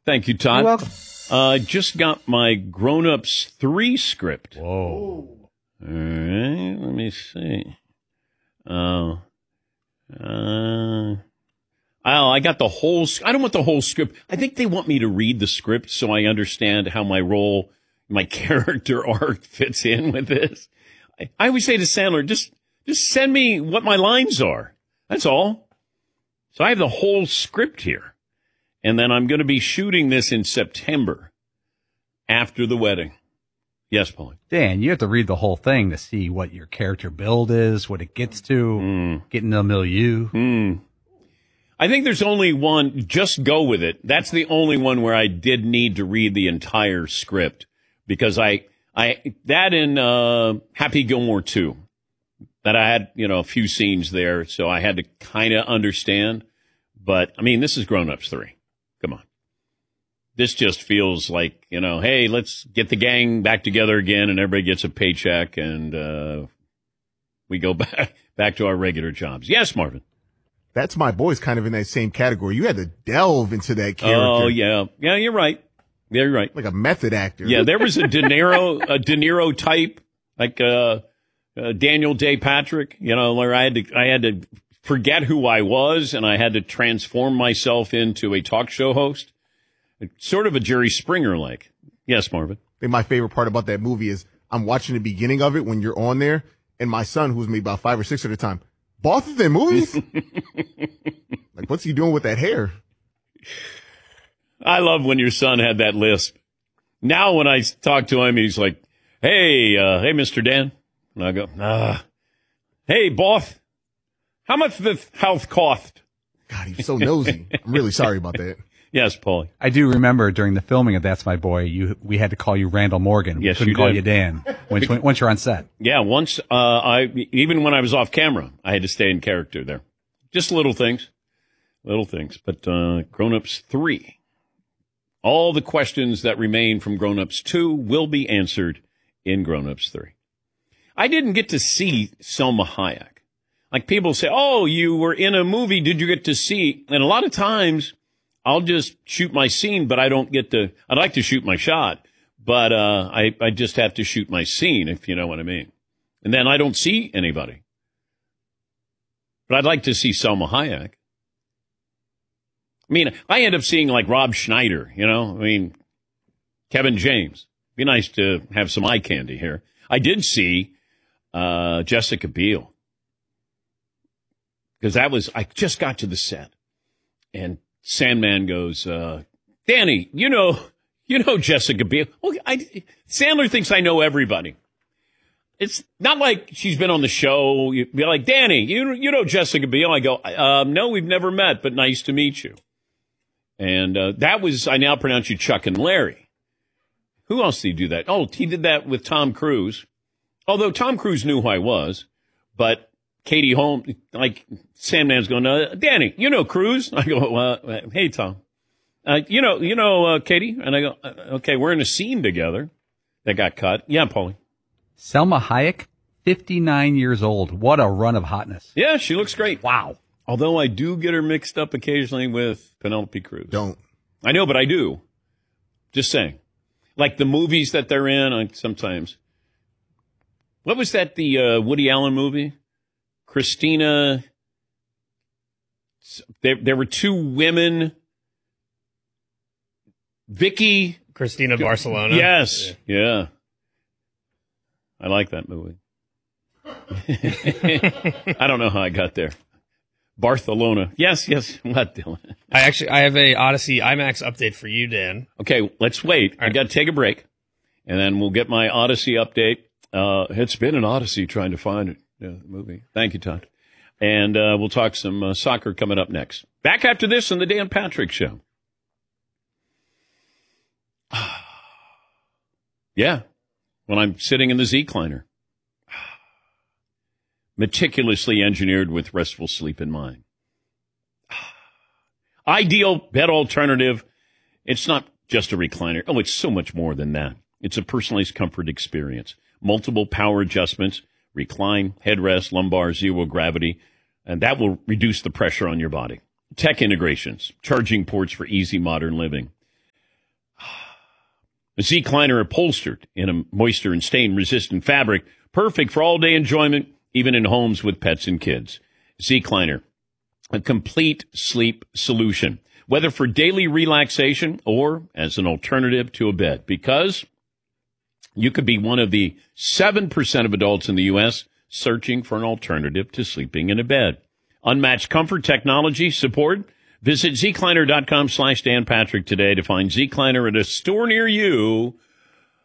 Thank you, Todd. You're welcome. Just got my Grown Ups 3 script. Whoa. All right, let me see. I got the whole. I don't want the whole script. I think they want me to read the script so I understand how my role, my character arc fits in with this. I always say to Sandler, just send me what my lines are. That's all. So I have the whole script here, and then I'm going to be shooting this in September after the wedding. Yes, Paulie. Dan, you have to read the whole thing to see what your character build is, what it gets to, get in the milieu. I think there's only one. Just go with it. That's the only one where I did need to read the entire script because that in Happy Gilmore 2, that I had, a few scenes there, so I had to kind of understand. But, I mean, this is Grown Ups 3. Come on. This just feels like, hey, let's get the gang back together again and everybody gets a paycheck and we go back to our regular jobs. Yes, Marvin. That's My Boy's kind of in that same category. You had to delve into that character. Oh, yeah. Yeah, you're right. Yeah, you're right. Like a method actor. Yeah, there was a De Niro type, like Daniel Day Patrick, where I had to forget who I was and I had to transform myself into a talk show host. Sort of a Jerry Springer like. Yes, Marvin. I think my favorite part about that movie is I'm watching the beginning of it when you're on there, and my son, who was maybe about 5 or 6 at the time, boss is in movies? Like, what's he doing with that hair? I love when your son had that lisp. Now when I talk to him, he's like, hey, Mr. Dan. And I go, hey, boss, how much does this house cost? God, he's so nosy. I'm really sorry about that. Yes, Paulie. I do remember during the filming of That's My Boy, we had to call you Randall Morgan. Yes, we couldn't call you Dan once you're on set. Yeah, once even when I was off camera, I had to stay in character there. Just little things. But Grown Ups 3. All the questions that remain from Grown Ups 2 will be answered in Grown Ups 3. I didn't get to see Selma Hayek. Like people say, oh, you were in a movie. Did you get to see? And a lot of times I'll just shoot my scene, but I don't get to. I'd like to shoot my shot, but I just have to shoot my scene, if you know what I mean. And then I don't see anybody. But I'd like to see Selma Hayek. I mean, I end up seeing like Rob Schneider, Kevin James. Be nice to have some eye candy here. I did see Jessica Biel. Because I just got to the set. And Sandman goes, Danny, you know Jessica Biel. Well, Sandler thinks I know everybody. It's not like she's been on the show. You'd be like, Danny, you know Jessica Biel. I go, no, we've never met, but nice to meet you. And I now pronounce you Chuck and Larry. Who else did he do that? Oh, he did that with Tom Cruise. Although Tom Cruise knew who I was, but Katie Holmes, like Sandman's going, Danny, you know Cruise? I go, hey, Tom. Katie? And I go, okay, we're in a scene together that got cut. Yeah, Paulie. Selma Hayek, 59 years old. What a run of hotness. Yeah, she looks great. Wow. Although I do get her mixed up occasionally with Penelope Cruz. Don't. I know, but I do. Just saying. Like the movies that they're in, sometimes. What was that, the Woody Allen movie? Christina. There were two women. Vicky. Christina Barcelona. Yes. Yeah. I like that movie. I don't know how I got there. Barcelona. Yes. What, Dylan? I have a Odyssey IMAX update for you, Dan. Okay, let's wait. I got to take a break, and then we'll get my Odyssey update. It's been an Odyssey trying to find the movie. Thank you, Todd. And we'll talk some soccer coming up next. Back after this on the Dan Patrick Show. Yeah, when I'm sitting in the Z-Cliner. Meticulously engineered with restful sleep in mind. Ideal bed alternative. It's not just a recliner. Oh, it's so much more than that. It's a personalized comfort experience. Multiple power adjustments, recline, headrest, lumbar, zero gravity, and that will reduce the pressure on your body. Tech integrations, charging ports for easy modern living. Z-Kleiner upholstered in a moisture and stain-resistant fabric, perfect for all-day enjoyment, even in homes with pets and kids. Z-Kleiner, a complete sleep solution, whether for daily relaxation or as an alternative to a bed, because you could be one of the 7% of adults in the U.S. searching for an alternative to sleeping in a bed. Unmatched comfort, technology, support. Visit zkleiner.com/Dan Patrick today to find Z-Kleiner at a store near you